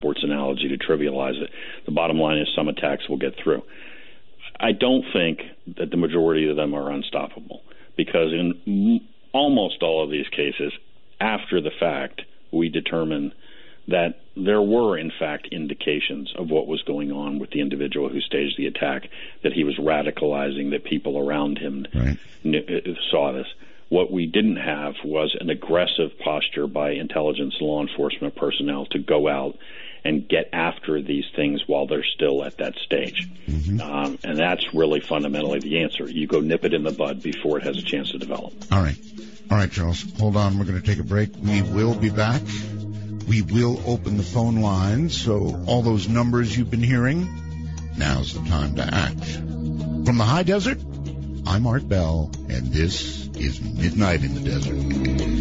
sports analogy to trivialize it. The bottom line is some attacks will get through. I don't think that the majority of them are unstoppable, because in almost all of these cases, after the fact, we determine that there were, in fact, indications of what was going on with the individual who staged the attack, that he was radicalizing, that people around him saw this. What we didn't have was an aggressive posture by intelligence and law enforcement personnel to go out and get after these things while they're still at that stage. And that's really fundamentally the answer. You go nip it in the bud before it has a chance to develop. All right, Charles. Hold on. We're going to take a break. We will be back. We will open the phone lines, so all those numbers you've been hearing, now's the time to act. From the high desert, I'm Art Bell, and this is Midnight in the Desert.